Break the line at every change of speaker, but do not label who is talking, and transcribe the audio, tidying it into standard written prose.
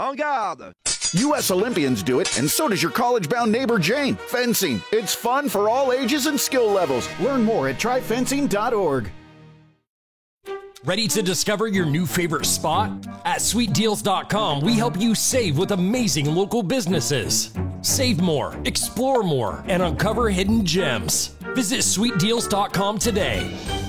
En garde!
U.S. Olympians do it, and so does your college-bound neighbor Jane. Fencing. It's fun for all ages and skill levels. Learn more at tryfencing.org.
Ready to discover your new favorite spot? At sweetdeals.com, we help you save with amazing local businesses. Save more, explore more, and uncover hidden gems. Visit sweetdeals.com today.